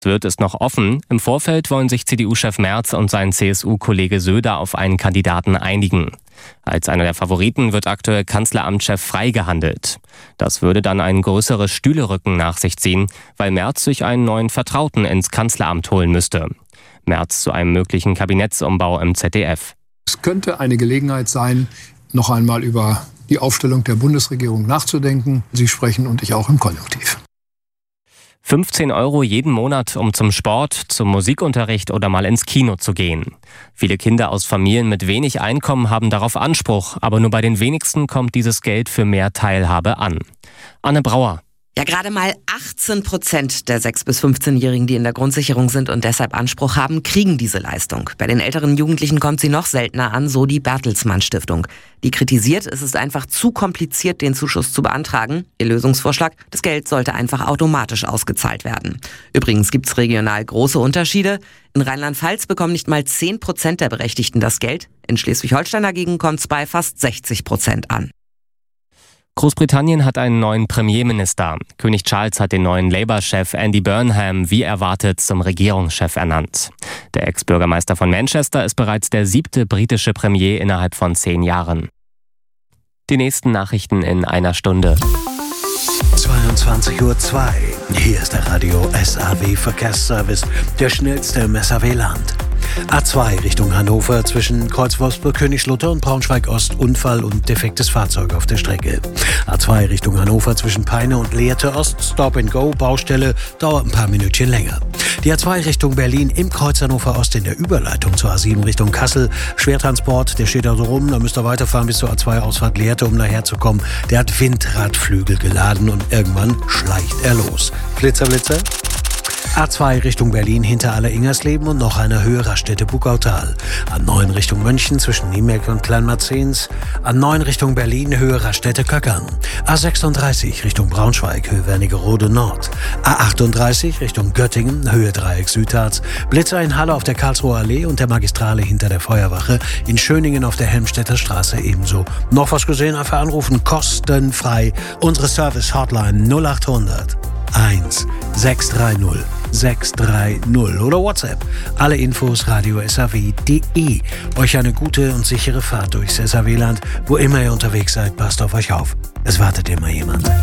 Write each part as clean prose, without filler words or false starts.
Wird ist noch offen. Im Vorfeld wollen sich CDU-Chef Merz und sein CSU-Kollege Söder auf einen Kandidaten einigen. Als einer der Favoriten wird aktuell Kanzleramtschef Frey gehandelt. Das würde dann ein größeres Stühlerücken nach sich ziehen, weil Merz sich einen neuen Vertrauten ins Kanzleramt holen müsste. Merz zu einem möglichen Kabinettsumbau im ZDF. Es könnte eine Gelegenheit sein, noch einmal über die Aufstellung der Bundesregierung nachzudenken. Sie sprechen und ich auch im Konjunktiv. 15 € jeden Monat, um zum Sport, zum Musikunterricht oder mal ins Kino zu gehen. Viele Kinder aus Familien mit wenig Einkommen haben darauf Anspruch, aber nur bei den wenigsten kommt dieses Geld für mehr Teilhabe an. Anne Brauer. Ja, gerade mal 18% der 6- bis 15-Jährigen, die in der Grundsicherung sind und deshalb Anspruch haben, kriegen diese Leistung. Bei den älteren Jugendlichen kommt sie noch seltener an, so die Bertelsmann Stiftung. Die kritisiert, es ist einfach zu kompliziert, den Zuschuss zu beantragen. Ihr Lösungsvorschlag, das Geld sollte einfach automatisch ausgezahlt werden. Übrigens gibt's regional große Unterschiede. In Rheinland-Pfalz bekommen nicht mal 10% der Berechtigten das Geld. In Schleswig-Holstein dagegen kommt's bei fast 60% an. Großbritannien hat einen neuen Premierminister. König Charles hat den neuen Labour-Chef Andy Burnham wie erwartet zum Regierungschef ernannt. Der Ex-Bürgermeister von Manchester ist bereits der 7. britische Premier innerhalb von 10 Jahren. Die nächsten Nachrichten in einer Stunde. 22:02 Uhr. Hier ist der Radio SAW Verkehrsservice, der schnellste im SAW-Land. A2 Richtung Hannover zwischen Kreuz Wolfsburg-Königslutter und Braunschweig-Ost Unfall und defektes Fahrzeug auf der Strecke. A2 Richtung Hannover zwischen Peine und Lehrte Ost Stop and Go Baustelle dauert ein paar Minütchen länger. Die A2 Richtung Berlin im Kreuz Hannover Ost in der Überleitung zur A7 Richtung Kassel. Schwertransport, der steht da so rum, da müsst ihr weiterfahren bis zur A2 Ausfahrt Lehrte, um daher zu kommen. Der hat Windradflügel geladen und irgendwann schleicht er los. Blitzer, Blitzer. A2 Richtung Berlin hinter Aller-Ingersleben und noch eine Höherraststätte Buckautal. A9 Richtung München zwischen Niemelk und Kleinmarzens. A9 Richtung Berlin Höherraststätte Köckern. A36 Richtung Braunschweig Höhe Wernigerode Nord. A38 Richtung Göttingen Höhe Dreieck Südharz. Blitzer in Halle auf der Karlsruher Allee und der Magistrale hinter der Feuerwache. In Schöningen auf der Helmstedter Straße ebenso. Noch was gesehen? Einfach anrufen, kostenfrei. Unsere Service-Hotline 0800 1 630 630 oder WhatsApp. Alle Infos radio-saw.de. Euch eine gute und sichere Fahrt durchs SAW-Land. Wo immer ihr unterwegs seid, passt auf euch auf. Es wartet immer jemand.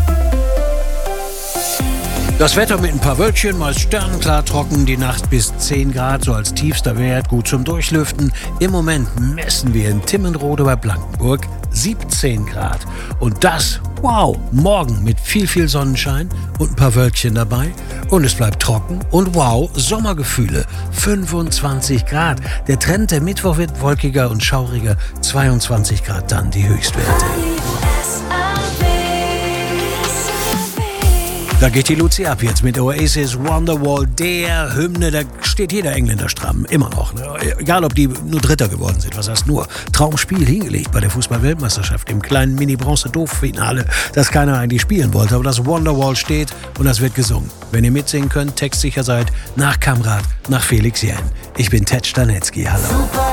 Das Wetter mit ein paar Wölkchen, meist sternenklar trocken, die Nacht bis 10 Grad, so als tiefster Wert, gut zum Durchlüften. Im Moment messen wir in Timmenrode bei Blankenburg 17 Grad. Und das, wow, morgen mit viel Sonnenschein und ein paar Wölkchen dabei. Und es bleibt trocken und wow, Sommergefühle, 25 Grad. Der Trend, der Mittwoch wird wolkiger und schauriger, 22 Grad dann die Höchstwerte. Da geht die Luzi ab jetzt mit Oasis Wonderwall, der Hymne, da steht jeder Engländer stramm, immer noch. Egal, ob die nur Dritter geworden sind, was heißt nur. Traumspiel hingelegt bei der Fußball-Weltmeisterschaft im kleinen Mini-Bronze-Doof-Finale, das keiner eigentlich spielen wollte, aber das Wonderwall steht und das wird gesungen. Wenn ihr mitsingen könnt, textsicher seid, nach Kamrat, nach Felix Jähn. Ich bin Ted Stanetzky, hallo.